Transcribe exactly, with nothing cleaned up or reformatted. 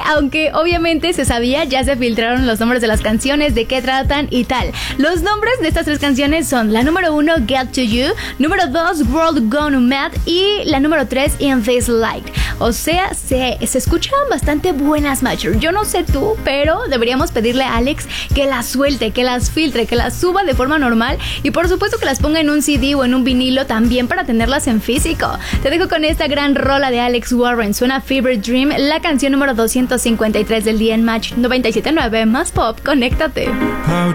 aunque obviamente se sabía, ya se filtraron los nombres de las canciones, de qué tratan y tal. Los nombres de estas tres canciones son la número uno, Get To You, número dos, World Gone Mad y la número tres, In This Light. O sea, se, se escuchan bastante buenas, Macher. Yo no sé tú, pero deberíamos pedirle a Alex que las suelte, que las filtre, que las suba de forma normal y por supuesto que las ponga en un C D o en un vinilo también para tenerlas en físico. Te dejo con esta gran rola de Alex Warren, suena Fever Dream, la canción número doscientos cincuenta y tres del día en Match noventa y siete punto nueve más pop. Conéctate. How